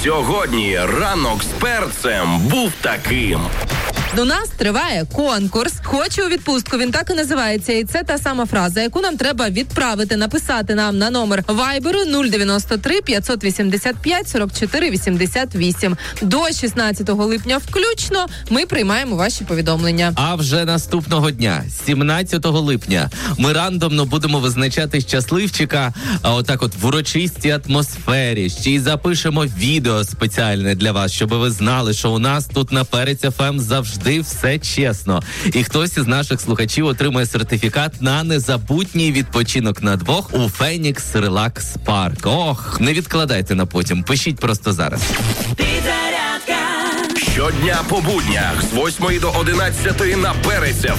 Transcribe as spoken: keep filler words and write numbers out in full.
Сьогодні ранок з перцем був таким. У нас триває конкурс «Хочу у відпустку». Він так і називається. І це та сама фраза, яку нам треба відправити, написати нам на номер вайберу нуль дев'яносто три п'ятсот вісімдесят п'ять сорок чотири вісімдесят вісім. До шістнадцятого липня включно ми приймаємо ваші повідомлення. А вже наступного дня, сімнадцятого липня, ми рандомно будемо визначати щасливчика, а отак от в урочистій атмосфері. Ще й запишемо відео спеціальне для вас, щоб ви знали, що у нас тут на Перець еф ем завжди все чесно. І хтось із наших слухачів отримає сертифікат на незабутній відпочинок на двох у Фенікс Релакс Парк. Ох, не відкладайте на потім, пишіть просто зараз. Щодня по буднях з восьмої до одинадцятої на Перець еф